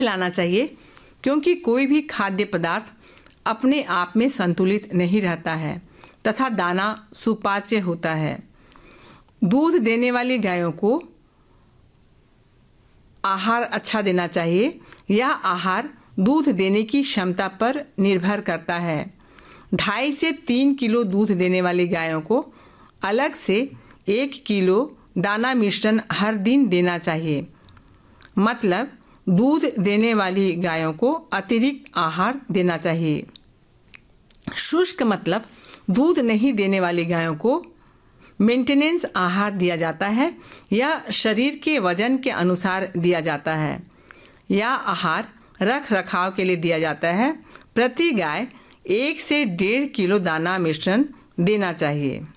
लाना चाहिए, क्योंकि कोई भी खाद्य पदार्थ अपने आप में संतुलित नहीं रहता है तथा दाना सुपाच्य होता है। दूध देने वाली गायों को आहार अच्छा देना चाहिए। यह आहार दूध देने की क्षमता पर निर्भर करता है। 2.5 से 3 किलो दूध देने वाली गायों को अलग से 1 किलो दाना मिश्रण हर दिन देना चाहिए। मतलब दूध देने वाली गायों को अतिरिक्त आहार देना चाहिए। शुष्क मतलब दूध नहीं देने वाली गायों को मेंटेनेंस आहार दिया जाता है या शरीर के वजन के अनुसार दिया जाता है। यह आहार रख रखाव के लिए दिया जाता है। प्रति गाय 1 से 1.5 किलो दाना मिश्रण देना चाहिए।